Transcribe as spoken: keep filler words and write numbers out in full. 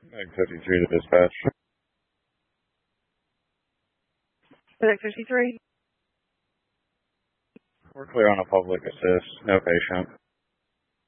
Mag fifty-three to dispatch. Medic fifty-three. We're clear on a public assist. No patient.